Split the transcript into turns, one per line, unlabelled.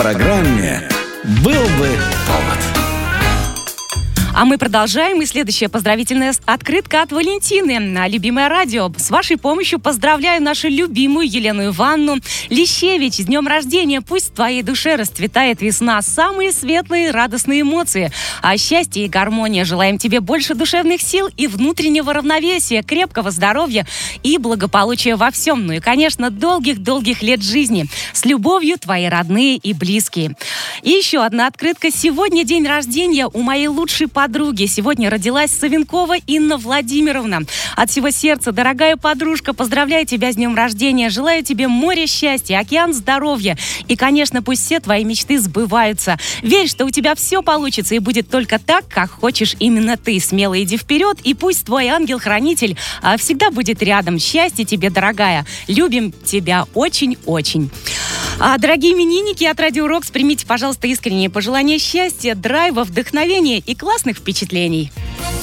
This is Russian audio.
программе «Был бы повод».
А мы продолжаем. И следующая поздравительная открытка от Валентины на Любимое радио. С вашей помощью поздравляю нашу любимую Елену Ивановну Лещевич. С днем рождения! Пусть в твоей душе расцветает весна. Самые светлые, радостные эмоции. А счастье и гармония. Желаем тебе больше душевных сил и внутреннего равновесия, крепкого здоровья и благополучия во всем. Ну и, конечно, долгих-долгих лет жизни. С любовью, твои родные и близкие. И еще одна открытка. Сегодня день рождения у моей лучшей подруги. Сегодня родилась Савенкова Инна Владимировна. От всего сердца, дорогая подружка, поздравляю тебя с днем рождения. Желаю тебе море счастья, океан здоровья. И, конечно, пусть все твои мечты сбываются. Верь, что у тебя все получится и будет только так, как хочешь именно ты. Смело иди вперед, и пусть твой ангел-хранитель всегда будет рядом. Счастья тебе, дорогая. Любим тебя очень-очень. Дорогие именинники от Радио Рокс, примите, пожалуйста, искренние пожелания счастья, драйва, вдохновения и классных впечатлений.